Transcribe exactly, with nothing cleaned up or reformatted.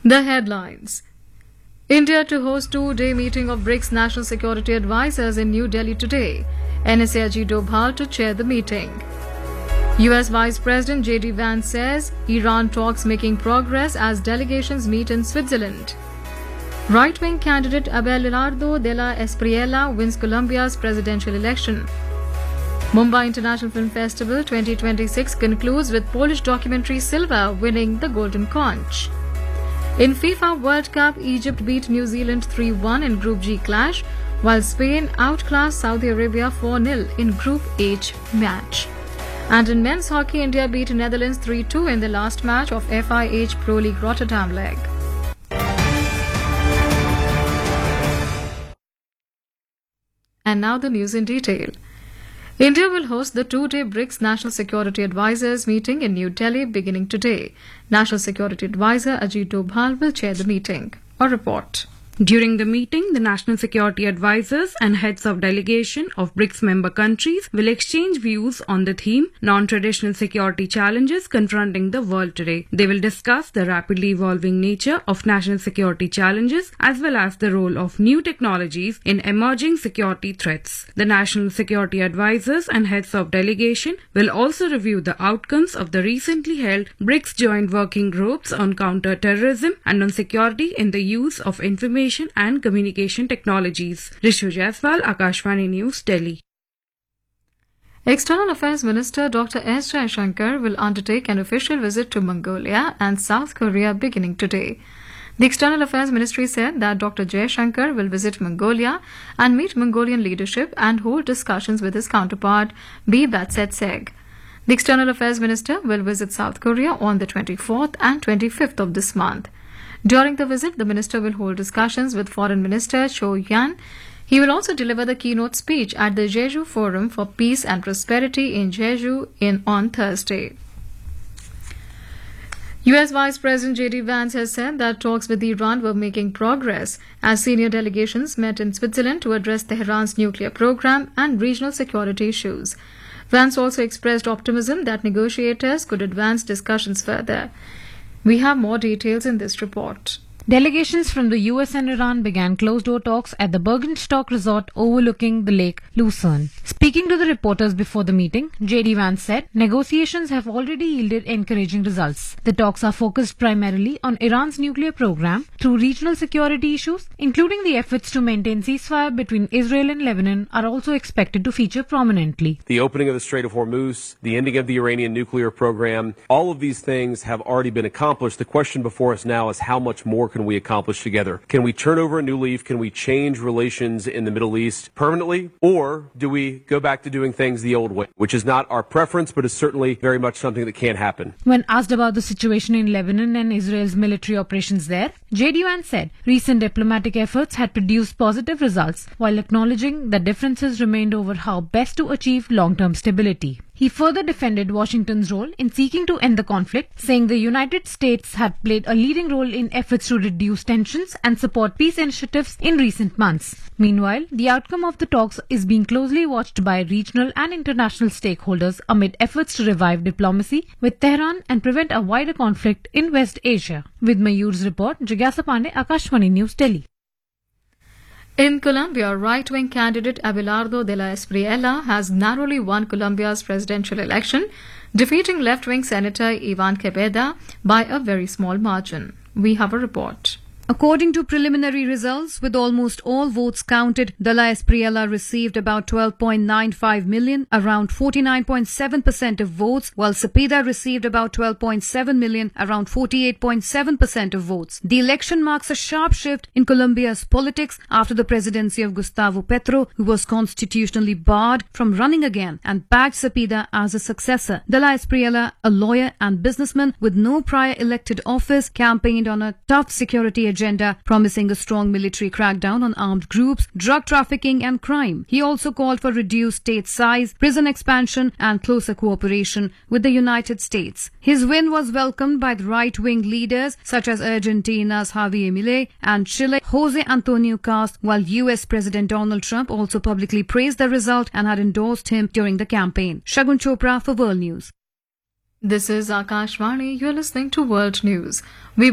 The headlines. India to host two-day meeting of BRICS National Security Advisors in New Delhi today. N S A Ajit Doval to chair the meeting. U S Vice President J D Vance says Iran talks making progress as delegations meet in Switzerland. Right-wing candidate Abelardo Della Espriella wins Colombia's presidential election. Mumbai International Film Festival twenty twenty-six concludes with Polish documentary Silva winning the Golden Conch. In FIFA World Cup, Egypt beat New Zealand three one in Group G clash, while Spain outclassed Saudi Arabia four nil in Group H match. And in men's hockey, India beat Netherlands three two in the last match of F I H Pro League Rotterdam leg. And now the news in detail. India will host the two-day BRICS National Security Advisors meeting in New Delhi beginning today. National Security Advisor Ajit Doval will chair the meeting. A report. During the meeting, the National Security Advisors and heads of delegation of BRICS member countries will exchange views on the theme Non-Traditional Security Challenges Confronting the World Today. They will discuss the rapidly evolving nature of national security challenges as well as the role of new technologies in emerging security threats. The National Security Advisors and heads of delegation will also review the outcomes of the recently held BRICS Joint Working Groups on Counter-Terrorism and on Security in the Use of Information and Communication Technologies. Rishu Jaiswal, Akashvani News, Delhi. External Affairs Minister Doctor S. Jaishankar will undertake an official visit to Mongolia and South Korea beginning today. The External Affairs Ministry said that Doctor Jaishankar will visit Mongolia and meet Mongolian leadership and hold discussions with his counterpart B. Batsetseg. The External Affairs Minister will visit South Korea on the twenty-fourth and twenty-fifth of this month. During the visit, the minister will hold discussions with Foreign Minister Cho Yan. He will also deliver the keynote speech at the Jeju Forum for Peace and Prosperity in Jeju in on Thursday. U S Vice President J D Vance has said that talks with Iran were making progress as senior delegations met in Switzerland to address Tehran's nuclear program and regional security issues. Vance also expressed optimism that negotiators could advance discussions further. We have more details in this report. Delegations from the U S and Iran began closed-door talks at the Bergenstock Resort overlooking the Lake Lucerne. Speaking to the reporters before the meeting, J D Vance said negotiations have already yielded encouraging results. The talks are focused primarily on Iran's nuclear program through regional security issues, including the efforts to maintain ceasefire between Israel and Lebanon are also expected to feature prominently. The opening of the Strait of Hormuz, the ending of the Iranian nuclear program, all of these things have already been accomplished. The question before us now is how much more can we accomplish together? Can we turn over a new leaf? Can we change relations in the Middle East permanently? Or do we go back to doing things the old way, which is not our preference, but is certainly very much something that can happen? When asked about the situation in Lebanon and Israel's military operations there, J D Vance said recent diplomatic efforts had produced positive results while acknowledging that differences remained over how best to achieve long-term stability. He further defended Washington's role in seeking to end the conflict, saying the United States had played a leading role in efforts to reduce tensions and support peace initiatives in recent months. Meanwhile, the outcome of the talks is being closely watched by regional and international stakeholders amid efforts to revive diplomacy with Tehran and prevent a wider conflict in West Asia. With Mayur's report, Jigyasa Pandey, Akashvani News, Delhi. In Colombia, right-wing candidate Abelardo Della Espriella has narrowly won Colombia's presidential election, defeating left-wing Senator Ivan Cepeda by a very small margin. We have a report. According to preliminary results, with almost all votes counted, Della Espriella received about twelve point nine five million, around forty-nine point seven percent of votes, while Cepeda received about twelve point seven million, around forty-eight point seven percent of votes. The election marks a sharp shift in Colombia's politics after the presidency of Gustavo Petro, who was constitutionally barred from running again and backed Cepeda as a successor. Della Espriella, a lawyer and businessman with no prior elected office, campaigned on a tough security agenda agenda, promising a strong military crackdown on armed groups, drug trafficking and crime. He also called for reduced state size, prison expansion and closer cooperation with the United States. His win was welcomed by the right-wing leaders such as Argentina's Javier Milei and Chile's Jose Antonio Cast, while U S President Donald Trump also publicly praised the result and had endorsed him during the campaign. Shagun Chopra for World News. This is Akashvani. You're listening to World News. We